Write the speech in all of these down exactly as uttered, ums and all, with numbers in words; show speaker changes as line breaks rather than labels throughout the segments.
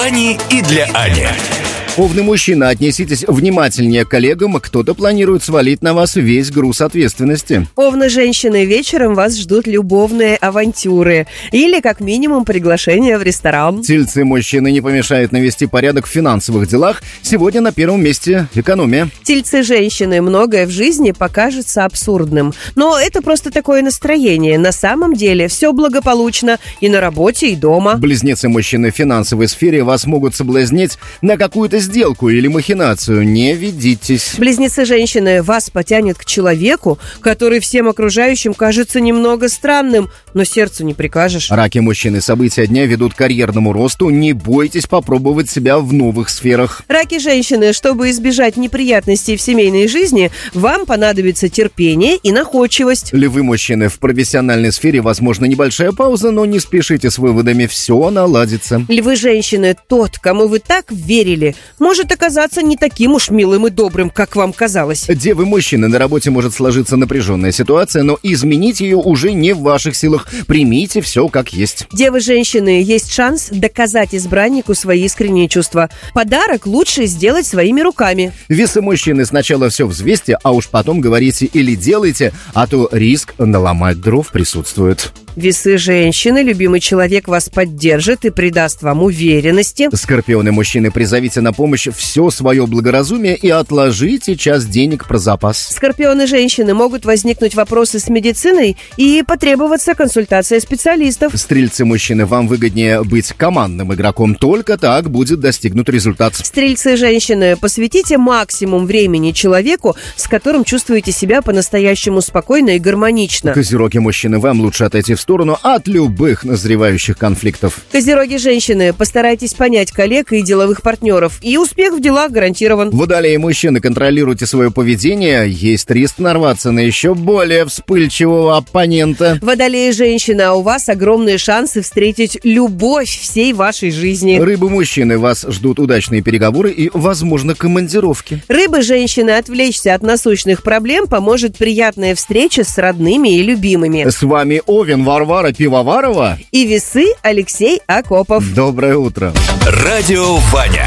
Ани и для Ани.
Овны мужчина, отнеситесь внимательнее к коллегам, кто-то планирует свалить на вас весь груз ответственности.
Овны женщины, вечером вас ждут любовные авантюры или, как минимум, приглашение в ресторан.
Тельцы мужчины, не помешает навести порядок в финансовых делах. Сегодня на первом месте экономия.
Тельцы женщины, многое в жизни покажется абсурдным. Но это просто такое настроение. На самом деле все благополучно и на работе, и дома.
Близнецы мужчины в финансовой сфере вас могут соблазнить на какую-то сделку или махинацию. Не ведитесь.
Близнецы женщины, вас потянет к человеку, который всем окружающим кажется немного странным, но сердцу не прикажешь.
Раки мужчины, события дня ведут к карьерному росту. Не бойтесь попробовать себя в новых сферах.
Раки женщины, чтобы избежать неприятностей в семейной жизни, вам понадобится терпение и находчивость.
Львы мужчины, в профессиональной сфере возможна небольшая пауза, но не спешите с выводами, все наладится.
Львы женщины, тот, кому вы так верили, может оказаться не таким уж милым и добрым, как вам казалось.
Девы мужчины, на работе может сложиться напряженная ситуация, но изменить ее уже не в ваших силах. Примите все как есть.
Девы женщины, есть шанс доказать избраннику свои искренние чувства. Подарок лучше сделать своими руками.
Весы мужчины, сначала все взвесьте, а уж потом говорите или делайте, а то риск наломать дров присутствует.
Весы женщины, любимый человек вас поддержит и придаст вам уверенности.
Скорпионы мужчины, призовите на помощь все свое благоразумие и отложите часть денег про запас.
Скорпионы женщины, могут возникнуть вопросы с медициной и потребоваться консультация специалистов.
Стрельцы мужчины, вам выгоднее быть командным игроком, только так будет достигнут результат.
Стрельцы женщины, посвятите максимум времени человеку, с которым чувствуете себя по-настоящему спокойно и гармонично.
Козероги мужчины, вам лучше отойти в сторону от любых назревающих конфликтов.
Козероги женщины, постарайтесь понять коллег и деловых партнеров, и успех в делах гарантирован.
Водолеи мужчины, контролируйте свое поведение, есть риск нарваться на еще более вспыльчивого оппонента.
Водолеи женщина, у вас огромные шансы встретить любовь всей вашей жизни.
Рыбы мужчины, вас ждут удачные переговоры и, возможно, командировки.
Рыбы женщины, отвлечься от насущных проблем поможет приятная встреча с родными и любимыми.
С вами Овен Варвара Пивоварова
и Весы Алексей Акопов.
Доброе утро.
Радио Ваня.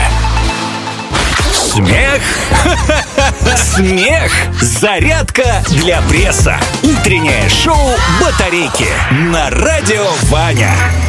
Смех. Смех. Зарядка для пресса. Утреннее шоу «Батарейки» на Радио Ваня.